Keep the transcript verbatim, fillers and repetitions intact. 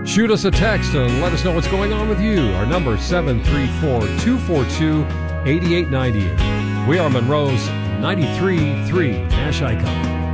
Shoot us a text and let us know what's going on with you. Our number is seven three four, two four two, eight eight nine eight. We are Monroe's ninety-three point three Nash Icon.